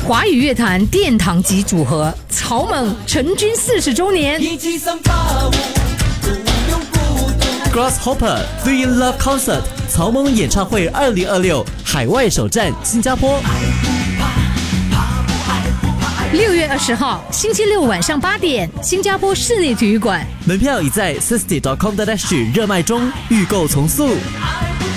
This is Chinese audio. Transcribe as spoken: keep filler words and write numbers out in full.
华语乐坛殿堂级组合草蜢成军四十周年。 Grasshopper Three in Love Concert 草蜢演唱会二零二六海外首站新加坡。 六月二十号，星期六晚上八点，新加坡室内体育馆。 门票已在 sixty dot com dot s g 热卖中，预购从速。